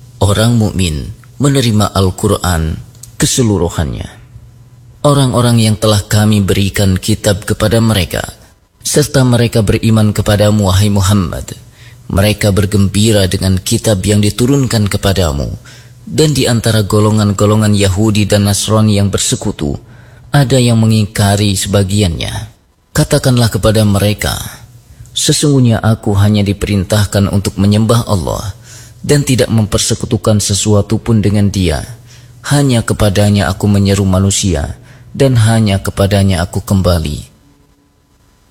Orang mukmin menerima Al-Quran keseluruhannya. Orang-orang yang telah kami berikan kitab kepada mereka, serta mereka beriman kepadamu, wahai Muhammad, mereka bergembira dengan kitab yang diturunkan kepadamu. Dan di antara golongan-golongan Yahudi dan Nasrani yang bersekutu, ada yang mengingkari sebagiannya. Katakanlah kepada mereka, sesungguhnya aku hanya diperintahkan untuk menyembah Allah dan tidak mempersekutukan sesuatu pun dengan Dia. Hanya kepadanya aku menyeru manusia dan hanya kepadanya aku kembali.